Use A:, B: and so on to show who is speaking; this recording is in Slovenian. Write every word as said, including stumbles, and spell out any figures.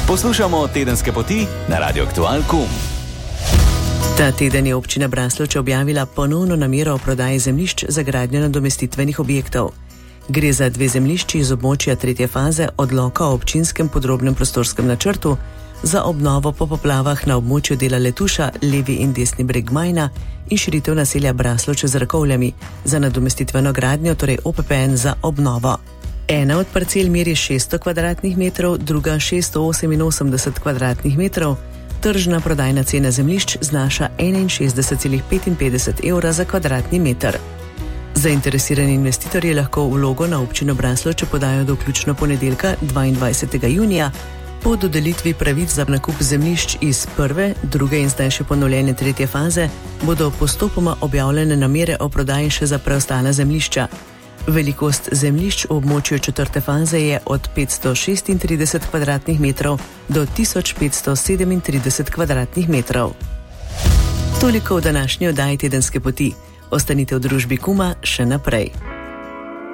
A: Poslušamo Tedenske poti na Radio Aktual pika com.
B: Ta teden je občina Braslovče objavila ponovno namero o prodaji zemljišč za gradnjo nadomestitvenih objektov. Gre za dve zemljišči iz območja tretje faze odloka o občinskem podrobnem prostorskem načrtu za obnovo po poplavah na območju dela Letuša, levi in desni breg Majna in širitev naselja Braslovče z Rakovljami za nadomestitveno gradnjo, torej O P P N za obnovo. Ena od parcel meri šeststo kvadratnih metrov, druga šeststo oseminosemdeset kvadratnih metrov. Tržna prodajna cena zemljišč znaša enainšestdeset celih petinpetdeset evra za kvadratni meter. Zainteresirani investitorji lahko vlogo na občino Braslovče podajo do vključno ponedeljka dvaindvajsetega junija. Po dodelitvi pravic za nakup zemljišč iz prve, druge in zdaj še ponovljene tretje faze bodo postopoma objavljene namere o prodaji še za preostala zemljišča. Velikost zemljišč v območju četrte faze je od petsto šestintrideset kvadratnih metrov do tisoč petsto sedemintrideset kvadratnih metrov. Toliko v današnji oddaji Tedenske poti. Ostanite v družbi Kuma še naprej.